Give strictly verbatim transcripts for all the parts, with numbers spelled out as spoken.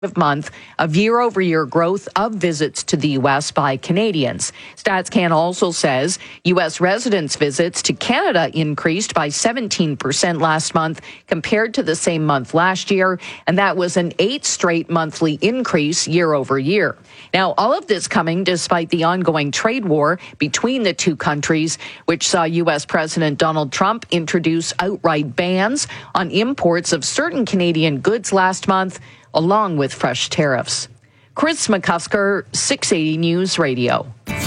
month of year-over-year growth of visits to the U S by Canadians. StatsCan also says U S residents' visits to Canada increased by seventeen percent last month compared to the same month last year, and that was an eighth straight monthly increase year-over-year. Now, all of this coming despite the ongoing trade war between the two countries, which saw U S President Donald Trump introduce outright bans on imports of certain Canadian goods last month, along with fresh tariffs. Chris McCusker, six eighty News Radio.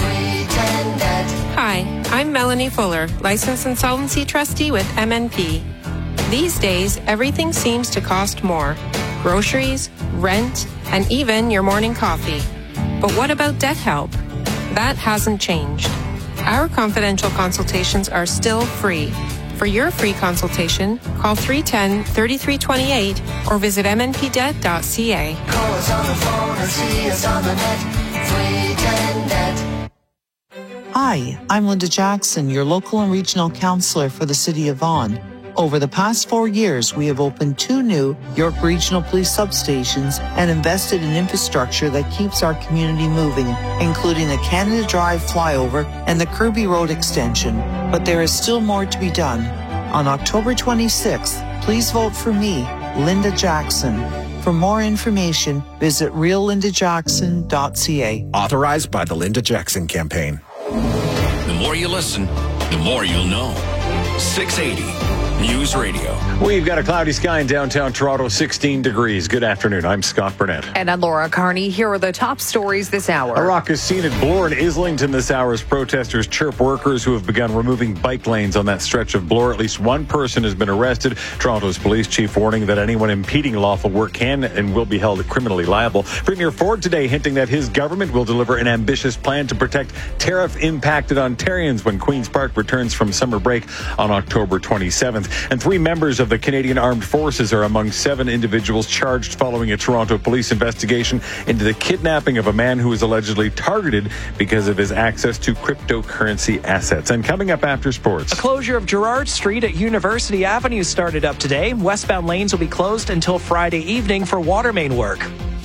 Hi, I'm Melanie Fuller, licensed insolvency trustee with M N P. These days, everything seems to cost more. Groceries, rent, and even your morning coffee. But what about debt help? That hasn't changed. Our confidential consultations are still free. For your free consultation, call three one zero, three three two eight or visit m n p debt dot c a. Call us on the phone or see us on the net. three ten net. Hi, I'm Linda Jackson, your local and regional councillor for the City of Vaughan. Over the past four years, we have opened two new York Regional Police substations and invested in infrastructure that keeps our community moving, including the Canada Drive flyover and the Kirby Road extension. But there is still more to be done. On October twenty-sixth, please vote for me, Linda Jackson. For more information, visit real linda jackson dot c a. Authorized by the Linda Jackson Campaign. The more you listen, the more you'll know. six eighty News Radio. We've got a cloudy sky in downtown Toronto, sixteen degrees. Good afternoon. I'm Scott Burnett. And I'm Laura Carney. Here are the top stories this hour. A raucous scene at Bloor and Islington this hour as protesters chirp workers who have begun removing bike lanes on that stretch of Bloor. At least one person has been arrested. Toronto's police chief warning that anyone impeding lawful work can and will be held criminally liable. Premier Ford today hinting that his government will deliver an ambitious plan to protect tariff-impacted Ontarians when Queen's Park returns from summer break on October twenty-seventh. And three members of the Canadian Armed Forces are among seven individuals charged following a Toronto police investigation into the kidnapping of a man who was allegedly targeted because of his access to cryptocurrency assets. And coming up after sports. A closure of Gerrard Street at University Avenue started up today. Westbound lanes will be closed until Friday evening for water main work.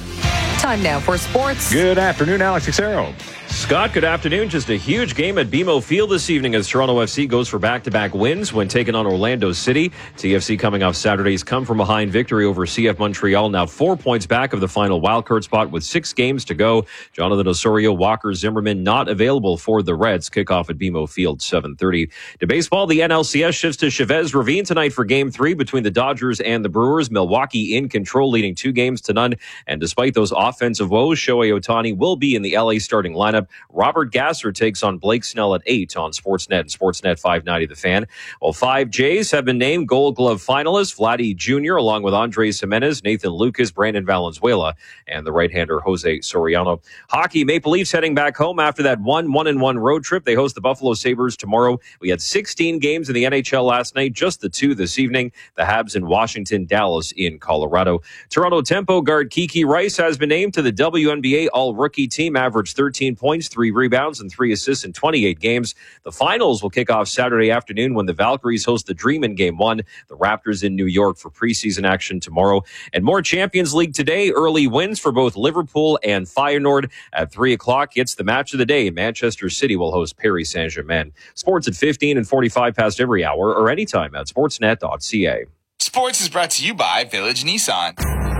Time now for sports. Good afternoon, Alex Xero. Scott, good afternoon. Just a huge game at B M O Field this evening as Toronto F C goes for back-to-back wins when taking on Orlando City. T F C coming off Saturday's come-from-behind victory over C F Montreal, now four points back of the final wildcard spot with six games to go. Jonathan Osorio, Walker Zimmerman not available for the Reds. Kickoff at B M O Field, seven thirty. To baseball, the N L C S shifts to Chavez Ravine tonight for Game three between the Dodgers and the Brewers. Milwaukee in control, leading two games to none. And despite those offensive woes, Shohei Ohtani will be in the L A starting lineup. Robert Gasser takes on Blake Snell at eight on Sportsnet and Sportsnet five ninety The Fan. Well, five Jays have been named Gold Glove finalists. Vladdy Junior along with Andres Jimenez, Nathan Lucas, Brandon Valenzuela, and the right-hander Jose Soriano. Hockey, Maple Leafs heading back home after that one one-and-one road trip. They host the Buffalo Sabres tomorrow. We had sixteen games in the N H L last night, just the two this evening. The Habs in Washington, Dallas in Colorado. Toronto Tempo guard Kiki Rice has been named to the W N B A All-Rookie team, averaged thirteen points, three rebounds, and three assists in twenty-eight games. The finals will kick off Saturday afternoon when the Valkyries host the Dream in Game one. The Raptors in New York for preseason action tomorrow. And more Champions League today. Early wins for both Liverpool and Feyenoord. At three o'clock, it's the match of the day. Manchester City will host Paris Saint-Germain. Sports at fifteen and forty-five past every hour or anytime at sportsnet dot c a. Sports is brought to you by Village Nissan.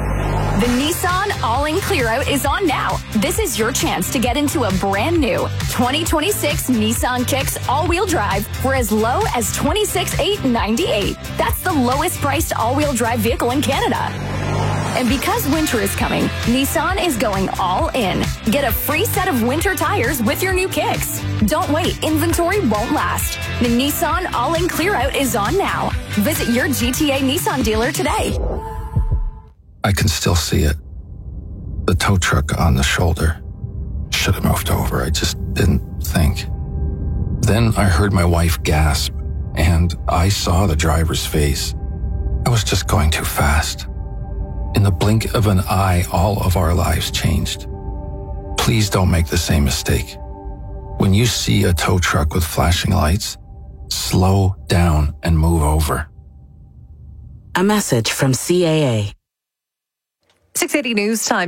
The Nissan All-In Clear-Out is on now. This is your chance to get into a brand new twenty twenty-six Nissan Kicks all-wheel drive for as low as twenty-six thousand eight hundred ninety-eight dollars. That's the lowest priced all-wheel drive vehicle in Canada. And because winter is coming, Nissan is going all in. Get a free set of winter tires with your new Kicks. Don't wait, inventory won't last. The Nissan All-In Clear-Out is on now. Visit your G T A Nissan dealer today. I can still see it. The tow truck on the shoulder. Should have moved over. I just didn't think. Then I heard my wife gasp, and I saw the driver's face. I was just going too fast. In the blink of an eye, all of our lives changed. Please don't make the same mistake. When you see a tow truck with flashing lights, slow down and move over. A message from C A A. six eighty News Time.